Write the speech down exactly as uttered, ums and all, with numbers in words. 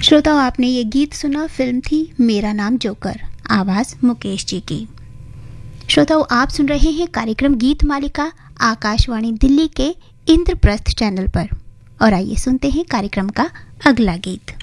श्रोताओं, आपने ये गीत सुना, फिल्म थी मेरा नाम जोकर, आवाज मुकेश जी की। श्रोताओं, आप सुन रहे हैं कार्यक्रम गीत मालिका आकाशवाणी दिल्ली के इंद्रप्रस्थ चैनल पर। और आइए सुनते हैं कार्यक्रम का अगला गीत।